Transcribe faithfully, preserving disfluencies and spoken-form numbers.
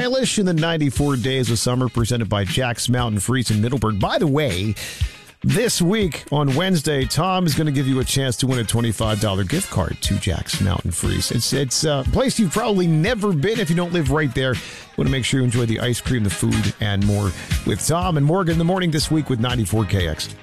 stylish in the ninety-four Days of Summer presented by Jack's Mountain Freeze in Middleburg. By the way, this week on Wednesday, Tom is going to give you a chance to win a twenty-five dollars gift card to Jack's Mountain Freeze. It's it's a place you've probably never been if you don't live right there. You want to make sure you enjoy the ice cream, the food, and more with Tom and Morgan in the morning this week with ninety-four K X.